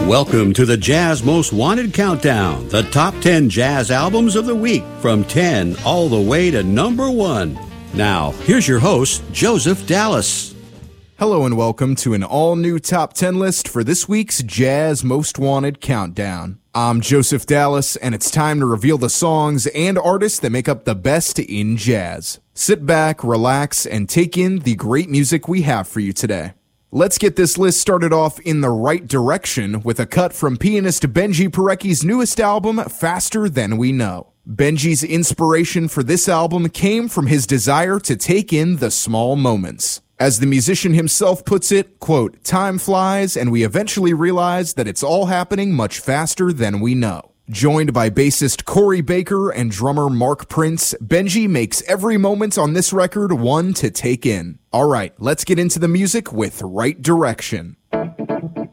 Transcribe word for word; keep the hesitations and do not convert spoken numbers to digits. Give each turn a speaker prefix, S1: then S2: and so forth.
S1: Welcome to the Jazz Most Wanted Countdown, the top ten jazz albums of the week, from ten all the way to number one. Now, here's your host, Joseph Dallas.
S2: Hello and welcome to an all-new top ten list for this week's Jazz Most Wanted Countdown. I'm Joseph Dallas, and it's time to reveal the songs and artists that make up the best in jazz. Sit back, relax, and take in the great music we have for you today. Let's get this list started off in the right direction with a cut from pianist Benji Parecki's newest album, Faster Than We Know. Benji's inspiration for this album came from his desire to take in the small moments. As the musician himself puts it, quote, "Time flies and we eventually realize that it's all happening much faster than we know." Joined by bassist Corey Baker and drummer Mark Prince, Benji makes every moment on this record one to take in. All right, let's get into the music with Right Direction.